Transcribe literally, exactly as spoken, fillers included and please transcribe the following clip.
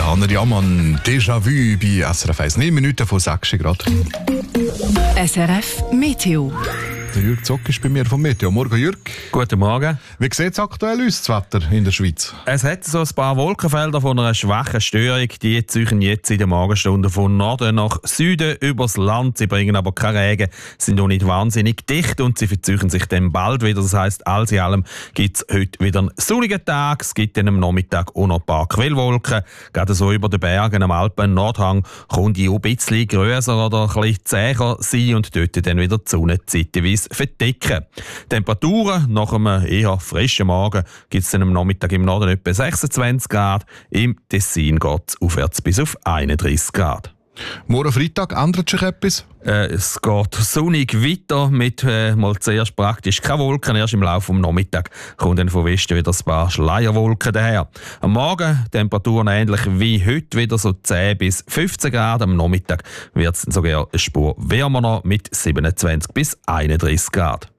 Hanner Jammann, Déjà-vu bei S R F eins. neun Minuten von sechs Grad. S R F Meteo. Der Jürg Zock ist bei mir vom Meteo. Morgen, Jürg. Guten Morgen. Wie sieht es aktuell aus, das Wetter in der Schweiz? Es hat so ein paar Wolkenfelder von einer schwachen Störung. Die ziehen jetzt in den Morgenstunden von Norden nach Süden übers Land. Sie bringen aber keinen Regen, sind noch nicht wahnsinnig dicht und sie verziehen sich dann bald wieder. Das heisst, alles in allem gibt es heute wieder einen sonnigen Tag. Es gibt dann am Nachmittag auch noch ein paar Quellwolken. Gerade so über den Bergen am Alpen-Nordhang kommt die auch ein bisschen grösser oder ein bisschen zäher sein und dort dann wieder die Sonne zeitweise verdecken. Temperaturen nach einem eher frischen Morgen gibt es dann am Nachmittag im Norden etwa sechsundzwanzig Grad. Im Tessin geht es aufwärts bis auf einunddreissig Grad. Morgen Freitag ändert sich etwas? Äh, es geht sonnig weiter mit äh, mal zuerst praktisch keine Wolken. Erst im Laufe des Nachmittags kommen dann von Westen wieder ein paar Schleierwolken daher. Am Morgen Temperaturen ähnlich wie heute, wieder so zehn bis fünfzehn Grad. Am Nachmittag wird es sogar eine Spur wärmer noch mit siebenundzwanzig bis einunddreissig Grad.